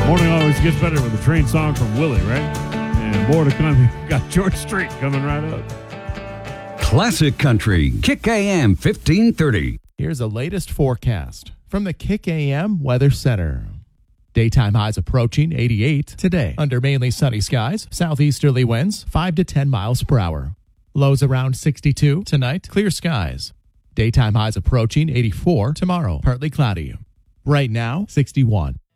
Morning always gets better with a train song from Willie, right? And more to come. We've got George Strait coming right up. Classic Country, Kick AM 1530. Here's the latest forecast from the Kick AM Weather Center. Daytime highs approaching 88 today under mainly sunny skies, southeasterly winds 5 to 10 miles per hour. Lows around 62 tonight, clear skies. Daytime highs approaching 84 tomorrow, partly cloudy. Right now, 61.